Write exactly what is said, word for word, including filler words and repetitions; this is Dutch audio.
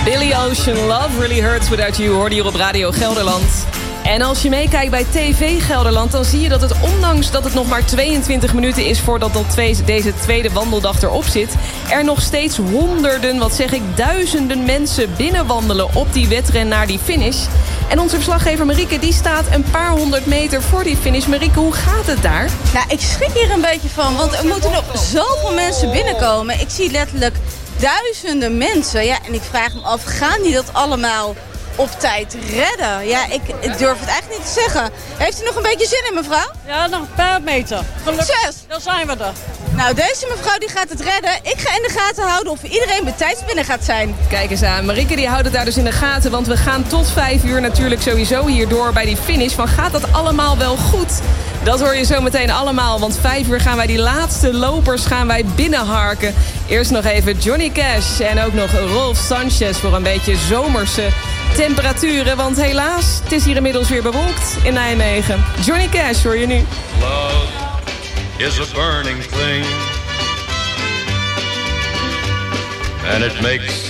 Billy Ocean, Love Really Hurts Without You, hoorde hier op Radio Gelderland. En als je meekijkt bij T V Gelderland, dan zie je dat het, ondanks dat het nog maar tweeëntwintig minuten is voordat dat twee, deze tweede wandeldag erop zit, er nog steeds honderden, wat zeg ik, duizenden mensen binnenwandelen op die wedren naar die finish. En onze verslaggever Marieke, die staat een paar honderd meter voor die finish. Marieke, hoe gaat het daar? Nou, ik schrik hier een beetje van, want er moeten nog zoveel mensen binnenkomen. Ik zie letterlijk duizenden mensen. Ja, en ik vraag me af, gaan die dat allemaal op tijd redden? Ja, ik durf het eigenlijk niet te zeggen. Heeft u nog een beetje zin in, mevrouw? Ja, nog een paar meter. Succes! Dan zijn we er. Nou, deze mevrouw die gaat het redden. Ik ga in de gaten houden of iedereen bij tijds binnen gaat zijn. Kijk eens aan. Marieke die houdt het daar dus in de gaten. Want we gaan tot vijf uur natuurlijk sowieso hier door bij die finish. Van gaat dat allemaal wel goed? Dat hoor je zo meteen allemaal. Want vijf uur gaan wij die laatste lopers gaan wij binnenharken. Eerst nog even Johnny Cash. En ook nog Rolf Sanchez voor een beetje zomerse temperaturen. Want helaas, het is hier inmiddels weer bewolkt in Nijmegen. Johnny Cash hoor je nu. Love is a burning thing, and it makes